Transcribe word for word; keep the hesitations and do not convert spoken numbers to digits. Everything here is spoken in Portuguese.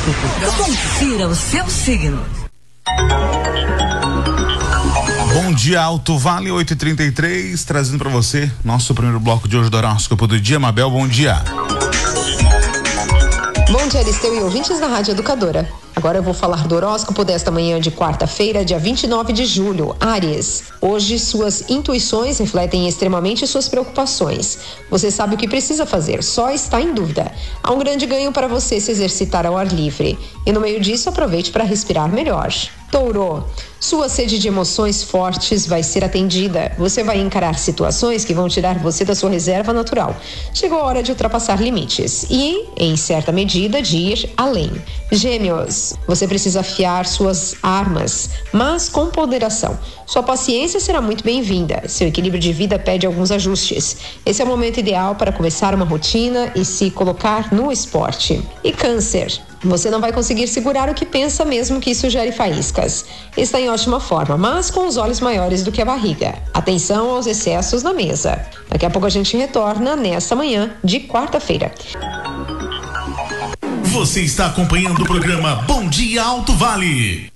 horóscopo. Confira o seu signo. Bom dia, Alto Vale, oito e trinta e três, trazendo para você nosso primeiro bloco de hoje do horóscopo do dia. Mabel, bom dia. Bom dia, Aristeu e ouvintes da Rádio Educadora. Agora eu vou falar do horóscopo desta manhã de quarta-feira, dia vinte e nove de julho. Áries, hoje suas intuições refletem extremamente suas preocupações. Você sabe o que precisa fazer, só está em dúvida. Há um grande ganho para você se exercitar ao ar livre. E no meio disso, aproveite para respirar melhor. Touro, sua sede de emoções fortes vai ser atendida. Você vai encarar situações que vão tirar você da sua reserva natural. Chegou a hora de ultrapassar limites e, em certa medida, de ir além. Gêmeos, você precisa afiar suas armas, mas com ponderação. Sua paciência será muito bem-vinda. Seu equilíbrio de vida pede alguns ajustes. Esse é o momento ideal para começar uma rotina e se colocar no esporte. E Câncer, você não vai conseguir segurar o que pensa mesmo que isso gere faíscas. Está em ótima forma, mas com os olhos maiores do que a barriga. Atenção aos excessos na mesa. Daqui a pouco a gente retorna nesta manhã de quarta-feira. Você está acompanhando o programa Bom Dia Alto Vale.